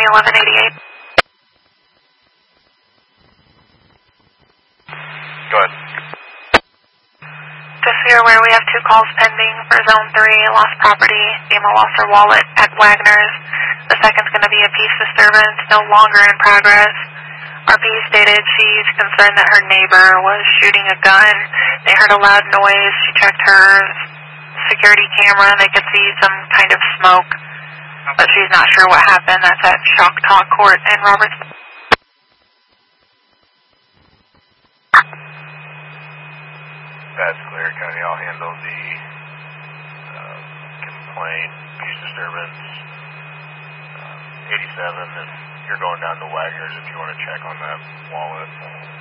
1188. Go ahead. Just so you're aware, we have 2 calls pending for Zone 3, lost property. Emma lost her wallet at Wagner's. The second's going to be a peace disturbance, no longer in progress. RP stated she's concerned that her neighbor was shooting a gun. They heard a loud noise. She checked her security camera. They could see some kind of smoke, but she's not sure what happened. That's at Choctaw Court in Robertson. That's clear, County. I'll handle the complaint, peace disturbance, 87, and you're going down to Wagner's if you want to check on that wallet.